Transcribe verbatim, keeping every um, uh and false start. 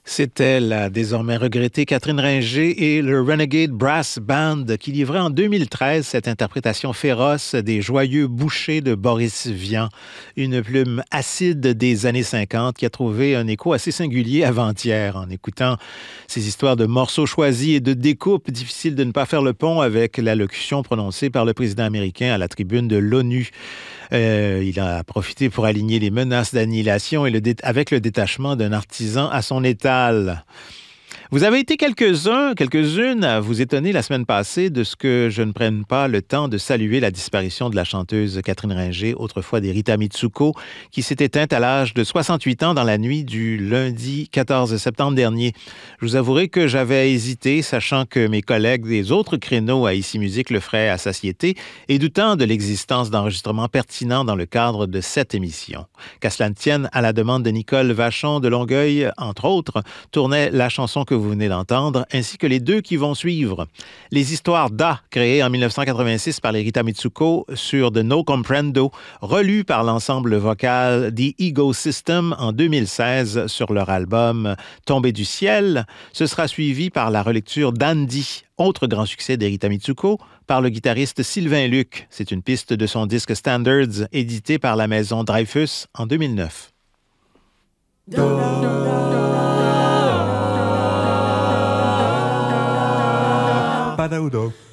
C'était la désormais regrettée Catherine Ringer et le Renegade Brass Band qui livraient en deux mille treize cette interprétation féroce des joyeux bouchers de Boris Vian, une plume acide des années cinquante qui a trouvé un écho assez singulier avant-hier. En écoutant ces histoires de morceaux choisis et de découpes, difficile de ne pas faire le pont avec l'allocution prononcée par le président américain à la tribune de l'ONU. Euh, il a profité pour aligner les menaces d'annihilation et le dé- avec le détachement d'un artisan à son étal. Vous avez été quelques-uns, quelques-unes à vous étonner la semaine passée de ce que je ne prenne pas le temps de saluer la disparition de la chanteuse Catherine Ringer, autrefois des Rita Mitsuko, qui s'est éteinte à l'âge de soixante-huit ans dans la nuit du lundi quatorze septembre dernier. Je vous avouerai que j'avais hésité, sachant que mes collègues des autres créneaux à Ici Musique le feraient à satiété et doutant de l'existence d'enregistrements pertinents dans le cadre de cette émission. Qu'à cela ne tienne, à la demande de Nicole Vachon de Longueuil, entre autres, tournait la chanson que vous venez d'entendre, ainsi que les deux qui vont suivre. Les histoires d'A, créées en dix-neuf cent quatre-vingt-six par les Rita Mitsuko sur The No Comprendo, relues par l'ensemble vocal The Ego System en deux mille seize sur leur album Tombé du ciel. Ce sera suivi par la relecture d'Andy, autre grand succès des Rita Mitsuko, par le guitariste Sylvain Luc. C'est une piste de son disque Standards, édité par la maison Dreyfus en deux mille neuf. Padaudo.